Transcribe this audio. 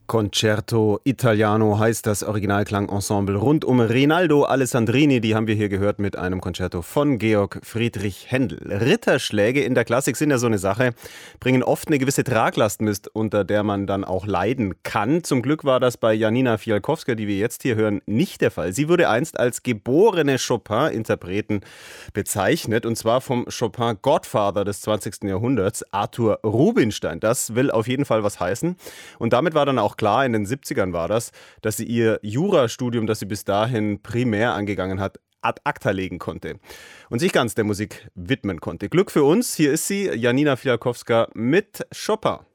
Concerto Italiano heißt das Originalklangensemble rund um Rinaldo Alessandrini. Die haben wir hier gehört mit einem Concerto von Georg Friedrich Händel. Ritterschläge in der Klassik sind ja so eine Sache, bringen oft eine gewisse Traglast mit, unter der man dann auch leiden kann. Zum Glück war das bei Janina Fijalkowska, die wir jetzt hier hören, nicht der Fall. Sie wurde einst als geborene Chopin-Interpretin bezeichnet, und zwar vom Chopin-Godfather des 20. Jahrhunderts, Arthur Rubinstein. Das will auf jeden Fall was heißen. Und damit war dann auch klar, in den 70ern war das, dass sie ihr Jurastudium, das sie bis dahin primär angegangen hat, ad acta legen konnte und sich ganz der Musik widmen konnte. Glück für uns, hier ist sie, Janina Fijalkowska mit Chopin.